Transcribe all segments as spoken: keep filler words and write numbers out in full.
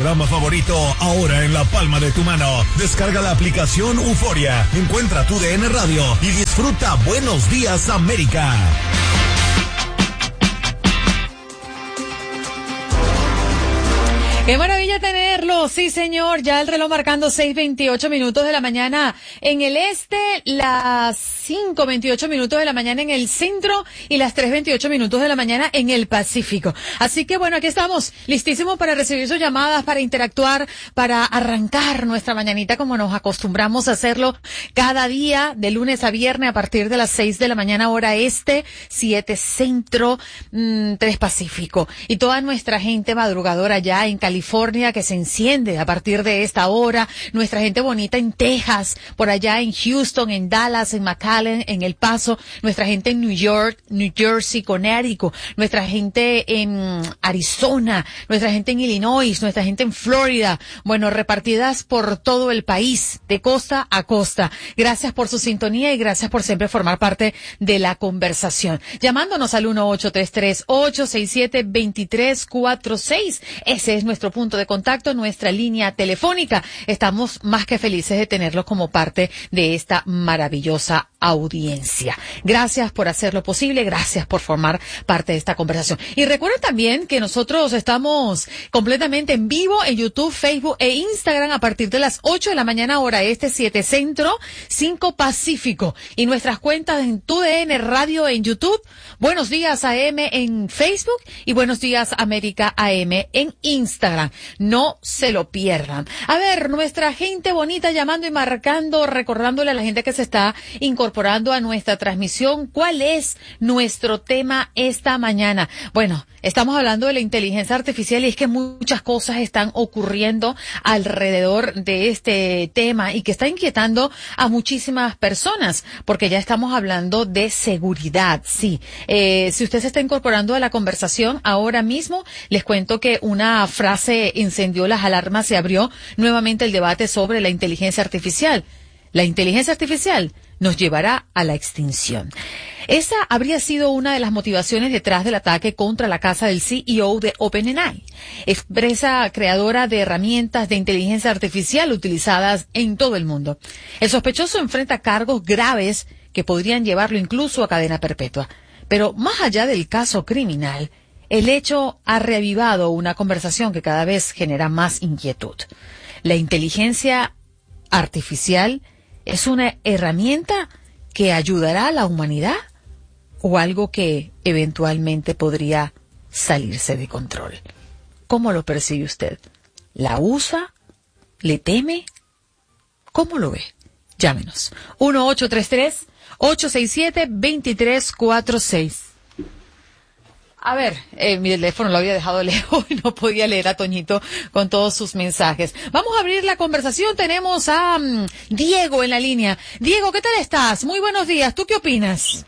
programa favorito ahora en la palma de tu mano. Descarga la aplicación Euforia, encuentra tu D N Radio y disfruta Buenos Días América. Qué maravilla tenerlo, sí señor, ya el reloj marcando seis veintiocho minutos de la mañana en el este, las cinco veintiocho minutos de la mañana en el centro y las tres veintiocho minutos de la mañana en el Pacífico. Así que bueno, aquí estamos, listísimos para recibir sus llamadas, para interactuar, para arrancar nuestra mañanita como nos acostumbramos a hacerlo cada día, de lunes a viernes a partir de las seis de la mañana hora este, siete centro, mmm, tres Pacífico. Y toda nuestra gente madrugadora ya en California. California que se enciende a partir de esta hora, nuestra gente bonita en Texas, por allá en Houston, en Dallas, en McAllen, en El Paso, nuestra gente en New York, New Jersey, Connecticut, nuestra gente en Arizona, nuestra gente en Illinois, nuestra gente en Florida, bueno, repartidas por todo el país, de costa a costa. Gracias por su sintonía y gracias por siempre formar parte de la conversación. Llamándonos al uno ocho tres tres, ocho seis siete, dos tres cuatro seis. Ese es nuestro punto de contacto, nuestra línea telefónica. Estamos más que felices de tenerlos como parte de esta maravillosa audiencia. Gracias por hacerlo posible, gracias por formar parte de esta conversación. Y recuerden también que nosotros estamos completamente en vivo en YouTube, Facebook e Instagram a partir de las ocho de la mañana hora este, siete centro, cinco Pacífico. Y nuestras cuentas en Tu D N Radio en YouTube, Buenos Días A M en Facebook y Buenos Días América A M en Instagram. No se lo pierdan. A ver, nuestra gente bonita llamando y marcando, recordándole a la gente que se está incorporando a nuestra transmisión, ¿cuál es nuestro tema esta mañana? Bueno, estamos hablando de la inteligencia artificial y es que muchas cosas están ocurriendo alrededor de este tema y que está inquietando a muchísimas personas, porque ya estamos hablando de seguridad, sí. Eh, si usted se está incorporando a la conversación ahora mismo, les cuento que una frase encendió las alarmas, se abrió nuevamente el debate sobre la inteligencia artificial. La inteligencia artificial nos llevará a la extinción. Esa habría sido una de las motivaciones detrás del ataque contra la casa del C E O de OpenAI, empresa creadora de herramientas de inteligencia artificial utilizadas en todo el mundo. El sospechoso enfrenta cargos graves que podrían llevarlo incluso a cadena perpetua. Pero más allá del caso criminal, el hecho ha reavivado una conversación que cada vez genera más inquietud. ¿La inteligencia artificial es una herramienta que ayudará a la humanidad o algo que eventualmente podría salirse de control? ¿Cómo lo percibe usted? ¿La usa? ¿Le teme? ¿Cómo lo ve? Llámenos. uno ocho tres tres, ocho seis siete, dos tres cuatro seis. A ver, eh, mi teléfono lo había dejado lejos y no podía leer a Toñito con todos sus mensajes. Vamos a abrir la conversación. Tenemos a um, Diego en la línea. Diego, ¿qué tal estás? Muy buenos días. ¿Tú qué opinas?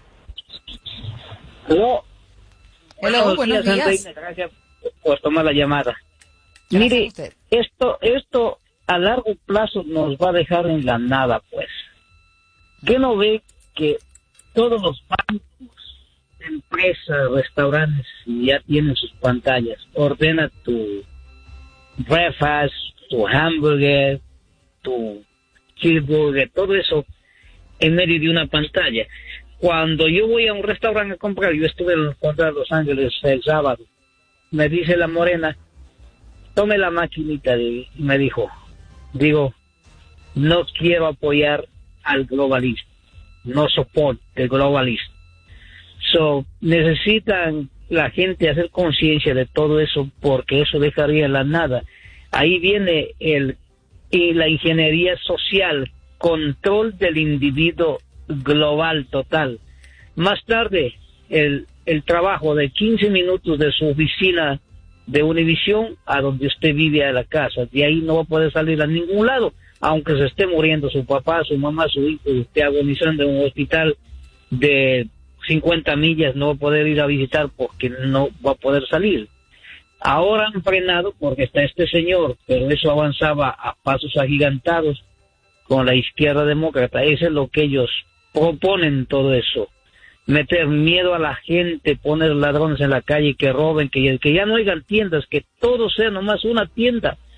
Hello. Hello, buenos, buenos días. días. Andreina, gracias por tomar la llamada. Gracias. Mire, esto, esto a largo plazo nos va a dejar en la nada, pues. ¿Qué no ve que todos los bancos, empresas, restaurantes ya tienen sus pantallas? Ordena tu breakfast, tu hamburger, tu cheeseburger, todo eso en medio de una pantalla. Cuando yo voy a un restaurante a comprar, yo estuve en el condado de Los Ángeles el sábado, me dice la morena, tome la maquinita, de, y me dijo, digo, no quiero apoyar al globalista, no soporto el globalista. So, necesitan la gente hacer conciencia de todo eso, porque eso dejaría en la nada. Ahí viene el y la ingeniería social, control del individuo global total. Más tarde, el, el trabajo de quince minutos de su oficina de Univisión a donde usted vive a la casa, de ahí no va a poder salir a ningún lado, aunque se esté muriendo su papá, su mamá, su hijo, y esté agonizando en un hospital de cincuenta millas, no va a poder ir a visitar porque no va a poder salir. Ahora han frenado porque está este señor, pero eso avanzaba a pasos agigantados con la izquierda demócrata. Eso es lo que ellos proponen, todo eso. Meter miedo a la gente, poner ladrones en la calle que roben, que, que ya no hayan tiendas, que todo sea nomás una tienda.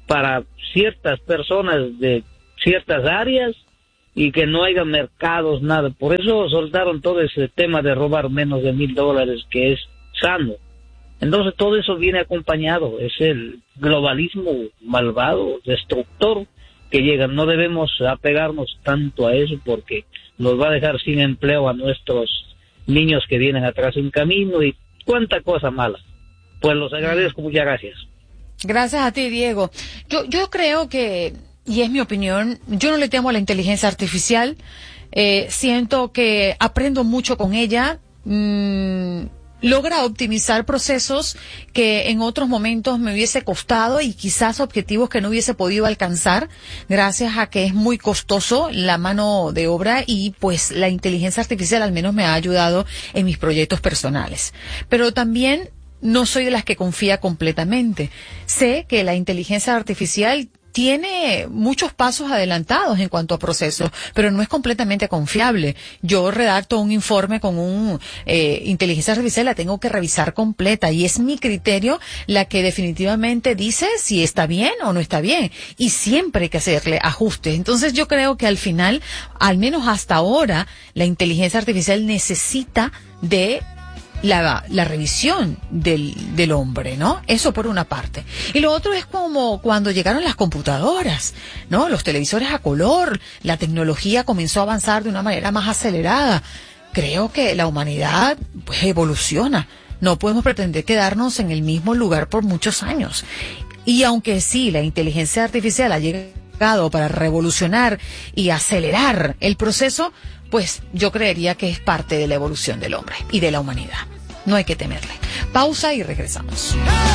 para ciertas personas de ciertas áreas y que no haya mercados, nada. Por eso soltaron todo ese tema de robar menos de mil dólares, que es sano. Entonces todo eso viene acompañado, es el globalismo malvado, destructor que llega. No debemos apegarnos tanto a eso porque nos va a dejar sin empleo a nuestros niños que vienen atrás en camino y cuánta cosa mala. Pues los agradezco, muchas gracias. Gracias a ti, Diego. Yo, yo creo que, y es mi opinión, yo no le temo a la inteligencia artificial. Eh, siento que aprendo mucho con ella. Mmm, logra optimizar procesos que en otros momentos me hubiese costado y quizás objetivos que no hubiese podido alcanzar gracias a que es muy costoso la mano de obra y pues la inteligencia artificial al menos me ha ayudado en mis proyectos personales. Pero también no soy de las que confía completamente. Sé que la inteligencia artificial tiene muchos pasos adelantados en cuanto a procesos, pero no es completamente confiable. Yo redacto un informe con un eh, inteligencia artificial, la tengo que revisar completa y es mi criterio la que definitivamente dice si está bien o no está bien y siempre hay que hacerle ajustes. Entonces yo creo que al final, al menos hasta ahora, la inteligencia artificial necesita de La, la revisión del, del hombre, ¿no? Eso por una parte. Y lo otro es como cuando llegaron las computadoras, ¿no? Los televisores a color, la tecnología comenzó a avanzar de una manera más acelerada. Creo que la humanidad, pues, evoluciona. No podemos pretender quedarnos en el mismo lugar por muchos años. Y aunque sí, la inteligencia artificial ha llegado para revolucionar y acelerar el proceso, pues yo creería que es parte de la evolución del hombre y de la humanidad. No hay que temerle. Pausa y regresamos.